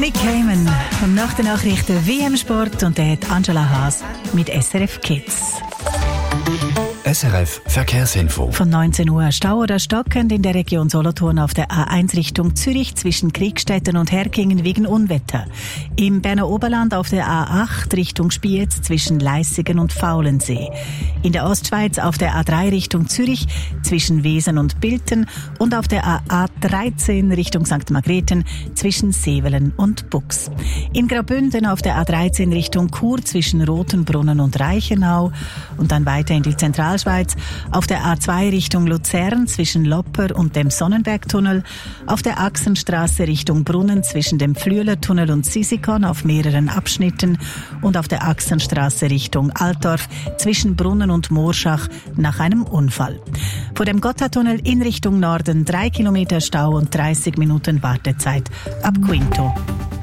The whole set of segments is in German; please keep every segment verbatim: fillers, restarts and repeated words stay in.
Nick Cayman. Und nach den Nachrichten W M-Sport und der hat Angela Haas mit S R F Kids. S R F Verkehrsinfo. Von neunzehn Uhr Stau oder stockend in der Region Solothurn auf der A eins Richtung Zürich zwischen Kriegstetten und Herkingen wegen Unwetter. Im Berner Oberland auf der A acht Richtung Spiez zwischen Leissigen und Faulensee. In der Ostschweiz auf der A drei Richtung Zürich zwischen Wesen und Bilten und auf der A dreizehn Richtung Sankt Margrethen zwischen Sevelen und Bux. In Graubünden auf der A dreizehn Richtung Chur zwischen Rothenbrunnen und Reichenau und dann weiter in die Zentralschweiz auf der A zwei Richtung Luzern zwischen Lopper und dem Sonnenbergtunnel, auf der Achsenstraße Richtung Brunnen zwischen dem Flüelertunnel und Sisikon auf mehreren Abschnitten und auf der Achsenstraße Richtung Altdorf zwischen Brunnen und Moorschach nach einem Unfall. Vor dem Gotthardtunnel in Richtung Norden drei Kilometer Stau und dreißig Minuten Wartezeit ab Quinto.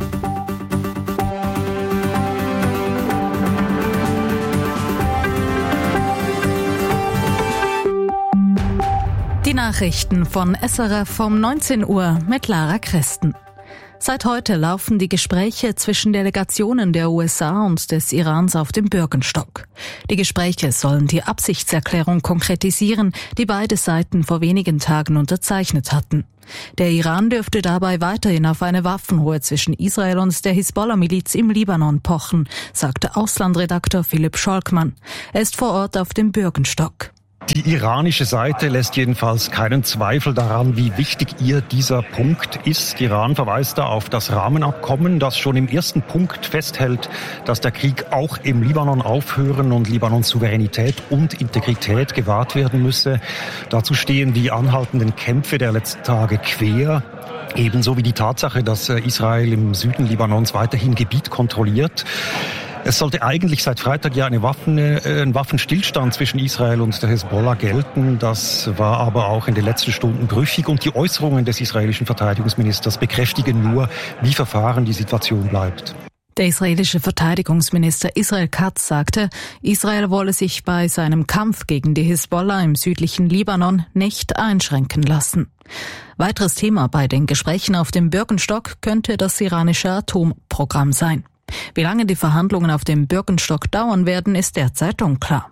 Die Nachrichten von S R F um neunzehn Uhr mit Lara Christen. Seit heute laufen die Gespräche zwischen Delegationen der U S A und des Irans auf dem Bürgenstock. Die Gespräche sollen die Absichtserklärung konkretisieren, die beide Seiten vor wenigen Tagen unterzeichnet hatten. Der Iran dürfte dabei weiterhin auf eine Waffenruhe zwischen Israel und der Hisbollah-Miliz im Libanon pochen, sagte Auslandredakteur Philipp Scholkmann. Er ist vor Ort auf dem Bürgenstock. Die iranische Seite lässt jedenfalls keinen Zweifel daran, wie wichtig ihr dieser Punkt ist. Iran verweist da auf das Rahmenabkommen, das schon im ersten Punkt festhält, dass der Krieg auch im Libanon aufhören und Libanons Souveränität und Integrität gewahrt werden müsse. Dazu stehen die anhaltenden Kämpfe der letzten Tage quer. Ebenso wie die Tatsache, dass Israel im Süden Libanons weiterhin Gebiet kontrolliert. Es sollte eigentlich seit Freitag ja eine Waffen, äh, ein Waffenstillstand zwischen Israel und der Hisbollah gelten. Das war aber auch in den letzten Stunden brüchig und die Äußerungen des israelischen Verteidigungsministers bekräftigen nur, wie verfahren die Situation bleibt. Der israelische Verteidigungsminister Israel Katz sagte, Israel wolle sich bei seinem Kampf gegen die Hisbollah im südlichen Libanon nicht einschränken lassen. Weiteres Thema bei den Gesprächen auf dem Bürgenstock könnte das iranische Atomprogramm sein. Wie lange die Verhandlungen auf dem Bürgenstock dauern werden, ist derzeit unklar.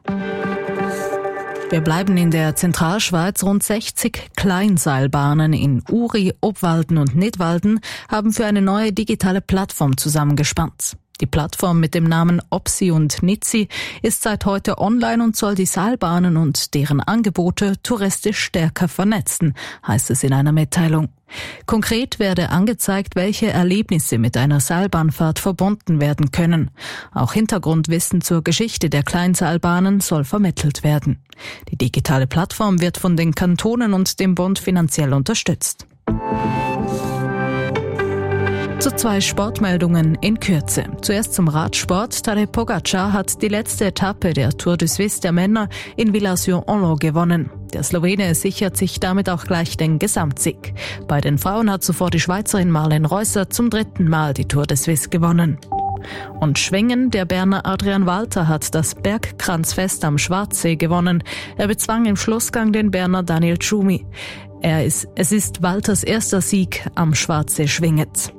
Wir bleiben in der Zentralschweiz. Rund sechzig Kleinseilbahnen in Uri, Obwalden und Nidwalden haben für eine neue digitale Plattform zusammengespannt. Die Plattform mit dem Namen Opsi und Nitsi ist seit heute online und soll die Seilbahnen und deren Angebote touristisch stärker vernetzen, heißt es in einer Mitteilung. Konkret werde angezeigt, welche Erlebnisse mit einer Seilbahnfahrt verbunden werden können. Auch Hintergrundwissen zur Geschichte der Kleinseilbahnen soll vermittelt werden. Die digitale Plattform wird von den Kantonen und dem Bund finanziell unterstützt. Zu zwei Sportmeldungen in Kürze. Zuerst zum Radsport. Tadej Pogačar hat die letzte Etappe der Tour de Suisse der Männer in Villars-sur-Anlon gewonnen. Der Slowene sichert sich damit auch gleich den Gesamtsieg. Bei den Frauen hat zuvor die Schweizerin Marlene Reusser zum dritten Mal die Tour de Suisse gewonnen. Und Schwingen, der Berner Adrian Walter hat das Bergkranzfest am Schwarzsee gewonnen. Er bezwang im Schlussgang den Berner Daniel Tschumi. Er ist, es ist Walters erster Sieg am Schwarzsee schwingend.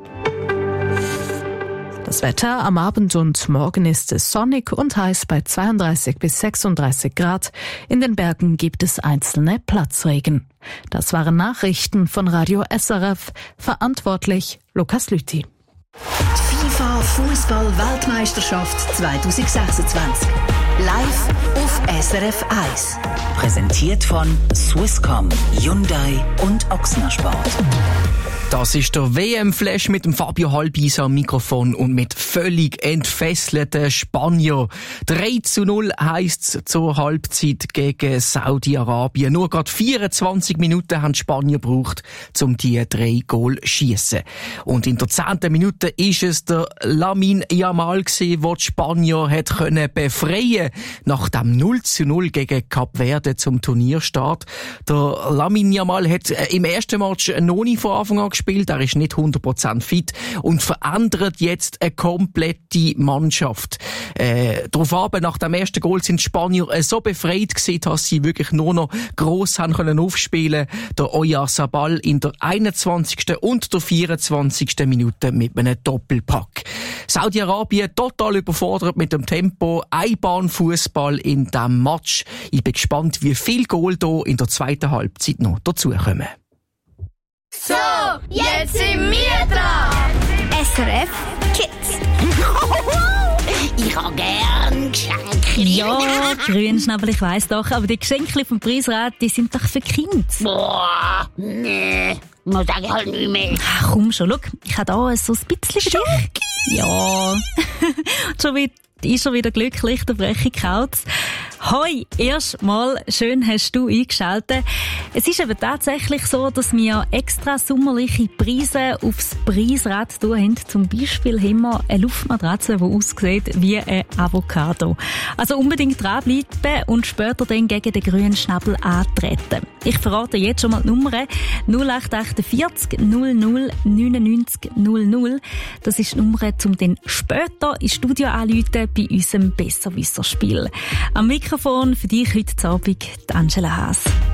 Das Wetter am Abend und morgen ist es sonnig und heiß bei zweiunddreißig bis sechsunddreißig Grad. In den Bergen gibt es einzelne Platzregen. Das waren Nachrichten von Radio S R F. Verantwortlich Lukas Lüthi. FIFA Fußball-Weltmeisterschaft zwanzig sechsundzwanzig. Live auf S R F eins. Präsentiert von Swisscom, Hyundai und Ochsner Sport. Das ist der W M-Flash mit dem Fabio Halbis am Mikrofon und mit völlig entfesselten Spanier. drei zu null heisst's zur Halbzeit gegen Saudi-Arabien. Nur gerade vierundzwanzig Minuten haben die Spanier gebraucht, um die drei Goal zu schiessen. Und in der zehnten Minute ist es der Lamine Yamal gewesen, der die Spanier hat können befreien. Freude nach dem null zu null gegen Kap Verde zum Turnierstart. Der Lamine Yamal hat im ersten Match noch nicht von Anfang an gespielt. Er ist nicht hundert Prozent fit und verändert jetzt eine komplette Mannschaft. Äh, darauf aber, nach dem ersten Goal sind die Spanier äh, so befreit gewesen, dass sie wirklich nur noch gross haben können aufspielen. Der Oyarzabal in der einundzwanzigsten und der vierundzwanzigsten Minute mit einem Doppelpack. Saudi-Arabien total überfordert mit dem Tempo. Einbahnfußball in diesem Match. Ich bin gespannt, wie viel Goal hier in der zweiten Halbzeit noch dazukommen. So, jetzt sind wir dran. S R F Kids. Ich hab gern Geschenke. Ja, Grünschnabel, ich weiss doch, aber die Geschenke vom Preisrat, die sind doch für Kinder. Boah, nee, das sag ich halt nicht mehr. Ach, komm schon, schau, ich habe da so ein bisschen Schoki. Ja, schon wieder, ist schon wieder glücklich, der Brechi Kautz. Hoi, erstmal schön hast du eingeschaltet. Es ist eben tatsächlich so, dass wir extra sommerliche Preise aufs Preisrad tun haben. Zum Beispiel haben wir eine Luftmatratze, die aussieht wie ein Avocado. Also unbedingt dranbleiben und später dann gegen den grünen Schnabel antreten. Ich verrate jetzt schon mal die Nummer null acht vier acht null null neun neun null null. Das ist die Nummer, um dann später ins Studio anzurufen bei unserem Besserwisser-Spiel. Am Mikrofon für dich heute Abend Angela Haas.